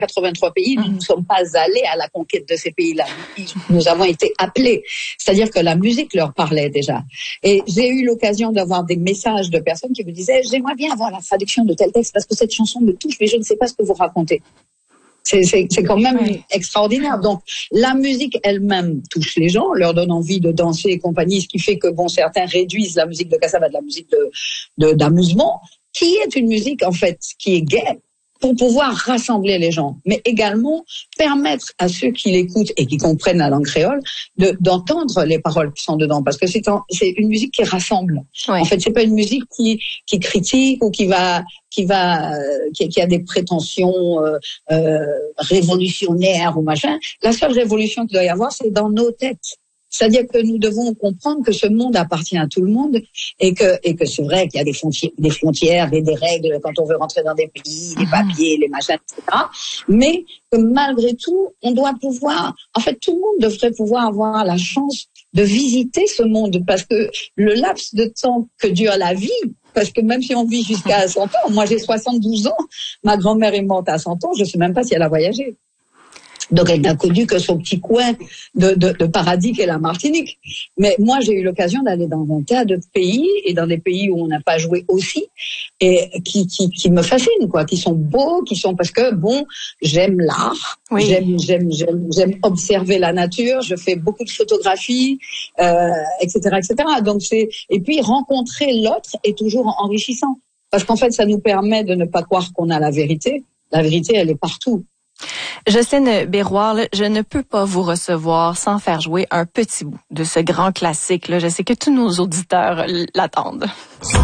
83 pays, nous ne sommes pas allés à la conquête de ces pays-là. Nous avons été appelés. C'est-à-dire que la musique leur parlait déjà. Et j'ai eu l'occasion d'avoir des messages de personnes qui me disaient « J'aimerais bien avoir la traduction de tel texte parce que cette chanson me touche, mais je ne sais pas ce que vous racontez. » C'est quand même extraordinaire. Donc, la musique elle-même touche les gens, leur donne envie de danser et compagnie, ce qui fait que, certains réduisent la musique de cassava de la musique d'amusement, qui est une musique, en fait, qui est gaie, pour pouvoir rassembler les gens, mais également permettre à ceux qui l'écoutent et qui comprennent la langue créole d'entendre les paroles qui sont dedans, parce que c'est une musique qui rassemble. Oui. En fait, c'est pas une musique qui critique ou qui a des prétentions révolutionnaires ou machin. La seule révolution qu'il doit y avoir, c'est dans nos têtes. C'est-à-dire que nous devons comprendre que ce monde appartient à tout le monde et que c'est vrai qu'il y a des frontières, des règles quand on veut rentrer dans des pays, des papiers, les machins, etc. Mais que malgré tout, on doit pouvoir, en fait, tout le monde devrait pouvoir avoir la chance de visiter ce monde parce que le laps de temps que dure la vie, parce que même si on vit jusqu'à 100 ans, moi j'ai 72 ans, ma grand-mère est morte à 100 ans, je sais même pas si elle a voyagé. Donc, elle n'a connu que son petit coin de paradis qu'est la Martinique. Mais moi, j'ai eu l'occasion d'aller dans un tas de pays et dans des pays où on n'a pas joué aussi et qui me fascinent, quoi, qui sont beaux, parce que, j'aime l'art. Oui. J'aime observer la nature. Je fais beaucoup de photographies, etc., etc. Donc, et puis, rencontrer l'autre est toujours enrichissant. Parce qu'en fait, ça nous permet de ne pas croire qu'on a la vérité. La vérité, elle est partout. Jocelyne Berroir, je ne peux pas vous recevoir sans faire jouer un petit bout de ce grand classique. Je sais que tous nos auditeurs l'attendent.